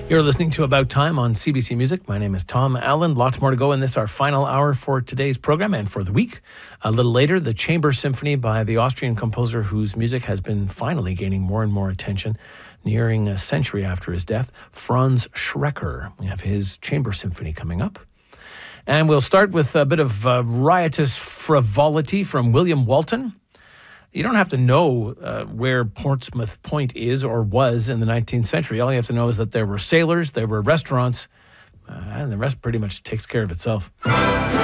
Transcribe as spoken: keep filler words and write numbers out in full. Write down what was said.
You're listening to About Time on C B C Music. My name is Tom Allen. Lots more to go in this, our final hour for today's program and for the week. A little later, the Chamber Symphony by the Austrian composer whose music has been finally gaining more and more attention, nearing a century after his death, Franz Schreker. We have his Chamber Symphony coming up. And we'll start with a bit of uh, riotous frivolity from William Walton. You don't have to know uh, where Portsmouth Point is or was in the nineteenth century. All you have to know is that there were sailors, there were restaurants, uh, and the rest pretty much takes care of itself.